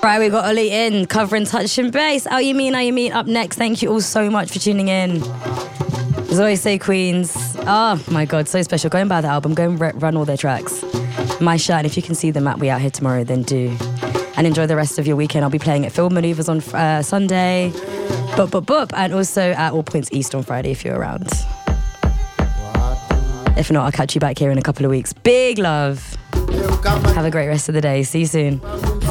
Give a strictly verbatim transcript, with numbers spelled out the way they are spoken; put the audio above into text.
Right, we got Ollie in, covering Touch and Base. How you mean, how you mean? Up next, thank you all so much for tuning in. As always say, Queens. Oh my God, so special. Go and buy the album, go and re- run all their tracks. My shirt, and if you can see them at We Out Here tomorrow, then do. And enjoy the rest of your weekend. I'll be playing at Field Manoeuvres on uh, Sunday, boop, boop, boop, and also at All Points East on Friday if you're around. If not, I'll catch you back here in a couple of weeks. Big love. Have a great rest of the day. See you soon.